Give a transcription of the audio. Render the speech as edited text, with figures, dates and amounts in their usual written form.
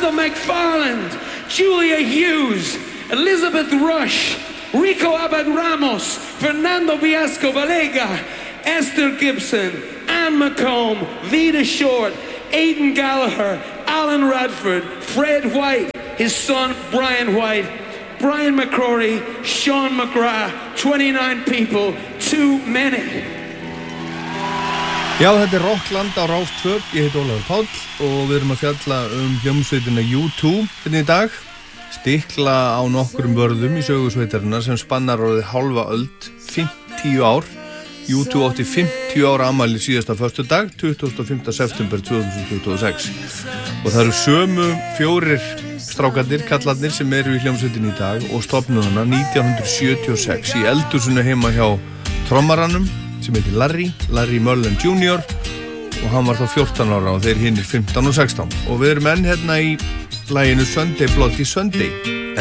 Heather McFarland, Julia Hughes, Elizabeth Rush, Rico Abad-Ramos, Fernando Viesco-Valega, Esther Gibson, Anne McComb, Vida Short, Aidan Gallagher, Alan Radford, Fred White, his son Brian White, Brian McCrory, Sean McGrath, 29 people, too many. Já, þetta Rockland á Rás 2, ég heiti Ólafur Páll og við erum að fjalla hljómsveitina U2 hérna í dag. Stikla á nokkrum vörðum í sögusveitarinnar sem spannar orðið hálfa öld, 50 ár. U2 átti 50 ára afmæli síðasta föstudag, 25. september 2026. Og það eru sömu 4 strákarnir, kallarnir sem eru í hljómsveitinni í dag og stofnuðu hana 1976 í eldhúsinu heima hjá trommaranum sem heitir Larry Mullen Jr. og hann var þá 14 ára og þeir hinir 15 og 16. Og við erum enn hérna í laginu Sunday Bloody Sunday